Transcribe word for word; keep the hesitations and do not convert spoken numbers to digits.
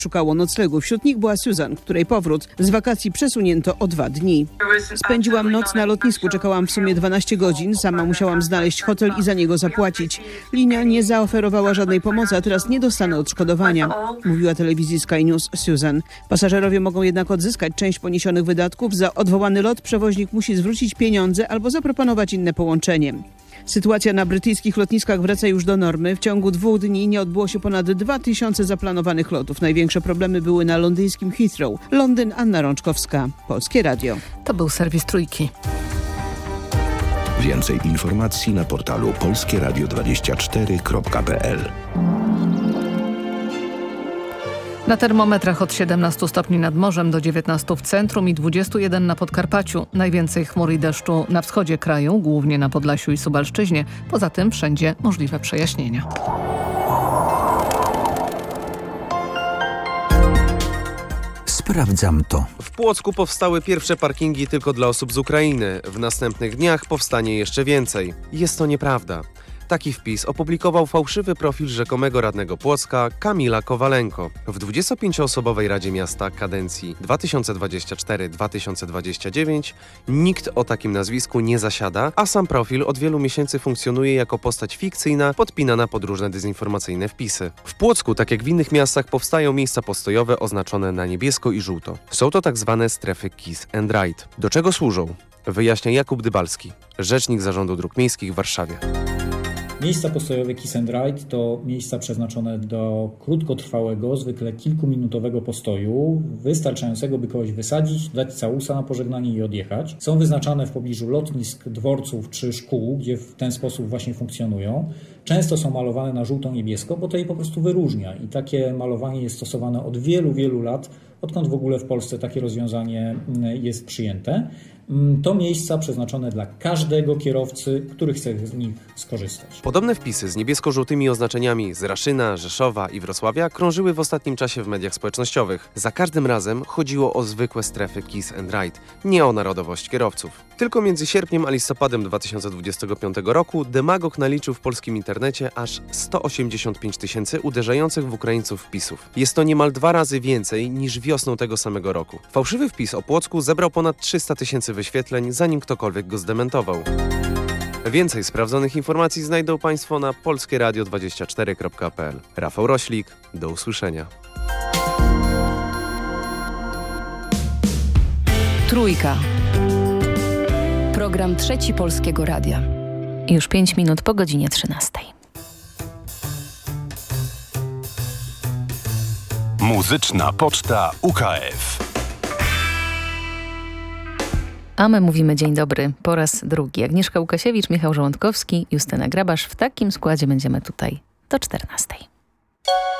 Szukało noclegu. Wśród nich była Susan, której powrót z wakacji przesunięto o dwa dni. Spędziłam noc na lotnisku, czekałam w sumie dwanaście godzin. Sama musiałam znaleźć hotel i za niego zapłacić. Linia nie zaoferowała żadnej pomocy, a teraz nie dostanę odszkodowania, mówiła telewizji Sky News Susan. Pasażerowie mogą jednak odzyskać część poniesionych wydatków. Za odwołany lot przewoźnik musi zwrócić pieniądze albo zaproponować inne połączenie. Sytuacja na brytyjskich lotniskach wraca już do normy. W ciągu dwóch dni nie odbyło się ponad dwa tysiące zaplanowanych lotów. Największe problemy były na londyńskim Heathrow. Londyn, Anna Rączkowska, Polskie Radio. To był serwis Trójki. Więcej informacji na portalu polskie radio dwadzieścia cztery kropka p l. Na termometrach od siedemnastu stopni nad morzem do dziewiętnastu w centrum i dwudziestu jeden na Podkarpaciu. Najwięcej chmur i deszczu na wschodzie kraju, głównie na Podlasiu i Suwalszczyźnie. Poza tym wszędzie możliwe przejaśnienia. Sprawdzam to. W Płocku powstały pierwsze parkingi tylko dla osób z Ukrainy. W następnych dniach powstanie jeszcze więcej. Jest to nieprawda. Taki wpis opublikował fałszywy profil rzekomego radnego Płocka Kamila Kowalenko. W dwudziestopięcioosobowej Radzie Miasta kadencji dwa tysiące dwudziestej czwartej do dwa tysiące dwudziestej dziewiątej nikt o takim nazwisku nie zasiada, a sam profil od wielu miesięcy funkcjonuje jako postać fikcyjna podpinana pod różne dezinformacyjne wpisy. W Płocku, tak jak w innych miastach, powstają miejsca postojowe oznaczone na niebiesko i żółto. Są to tak zwane strefy Kiss and Ride. Do czego służą? Wyjaśnia Jakub Dybalski, rzecznik Zarządu Dróg Miejskich w Warszawie. Miejsca postojowe Kiss and Ride to miejsca przeznaczone do krótkotrwałego, zwykle kilkuminutowego postoju, wystarczającego, by kogoś wysadzić, dać całusa na pożegnanie i odjechać. Są wyznaczane w pobliżu lotnisk, dworców czy szkół, gdzie w ten sposób właśnie funkcjonują. Często są malowane na żółto-niebiesko, bo to je po prostu wyróżnia i takie malowanie jest stosowane od wielu, wielu lat, odkąd w ogóle w Polsce takie rozwiązanie jest przyjęte. To miejsca przeznaczone dla każdego kierowcy, który chce z nich skorzystać. Podobne wpisy z niebiesko-żółtymi oznaczeniami z Raszyna, Rzeszowa i Wrocławia krążyły w ostatnim czasie w mediach społecznościowych. Za każdym razem chodziło o zwykłe strefy Kiss and Ride, nie o narodowość kierowców. Tylko między sierpniem a listopadem dwa tysiące dwudziestego piątego roku demagog naliczył w polskim internecie aż sto osiemdziesiąt pięć tysięcy uderzających w Ukraińców wpisów. Jest to niemal dwa razy więcej niż wiosną tego samego roku. Fałszywy wpis o Płocku zebrał ponad trzysta tysięcy wyświetleń, zanim ktokolwiek go zdementował. Więcej sprawdzonych informacji znajdą Państwo na polskie radio dwadzieścia cztery kropka p l. Rafał Roślik, do usłyszenia. Trójka. Program Trzeci Polskiego Radia. Już pięć minut po godzinie trzynastej. Muzyczna Poczta U K F. A my mówimy dzień dobry po raz drugi. Agnieszka Łukasiewicz, Michał Żołądkowski, Justyna Grabasz. W takim składzie będziemy tutaj do czternastej.